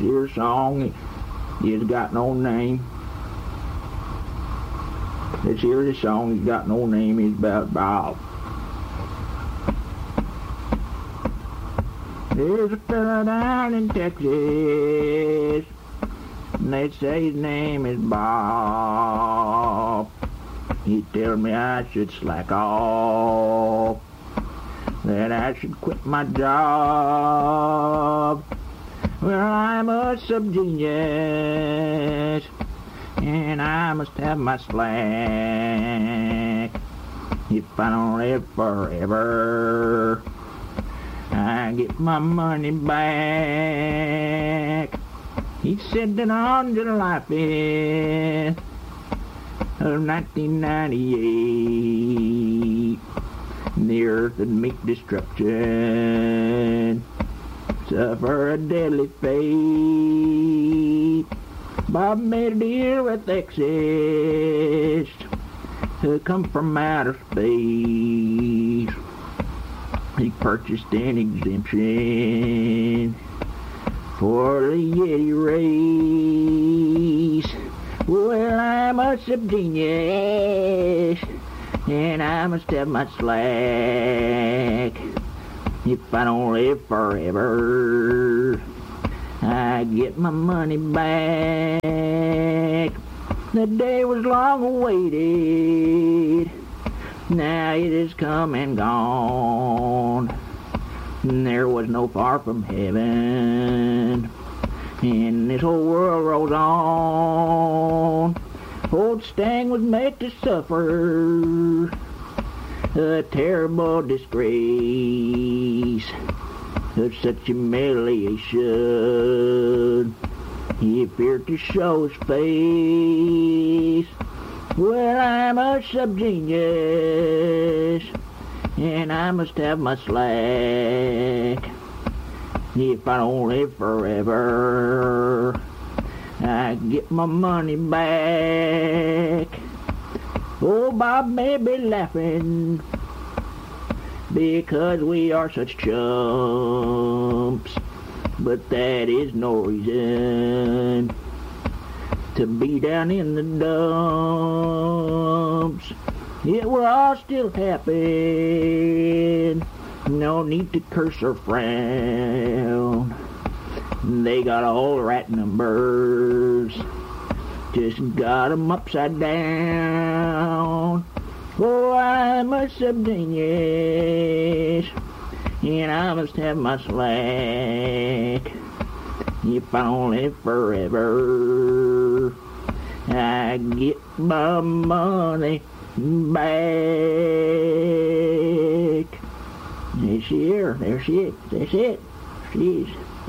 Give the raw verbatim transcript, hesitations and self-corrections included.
here song is got no name. This here the song has got no name. It's about Bob. There's a fella down in Texas, and they say his name is Bob. He tells me I should slack off, that I should quit my job. Well, I'm a sub-genius, and I must have my slack. If I don't live forever, I get my money back. He said that on July fifth of nineteen ninety-eight, the earth would meet destruction, suffer a deadly fate. Bob made a deal with Texas to come from outer space. He purchased an exemption for the Yeti race. Well, I'm a sub-genius, and I must have my slack. If I don't live forever, I get my money back. The day was long awaited, now it is come and gone. There was no far from heaven, and this whole world rolls on. Old Stang was made to suffer a terrible disgrace of such humiliation. He feared to show his face. Well, I'm a sub-genius, and I must have my slack. If I don't live forever, I get my money back. Oh, Bob may be laughing because we are such chumps, but that is no reason to be down in the dumps. It will all still happen, no need to curse or frown. They got all the right numbers, just got 'em upside down. Oh, I'm a sub-genius, and I must have my slack. If I don't live forever, I get my money back. There she is. There she is. That's it. She is.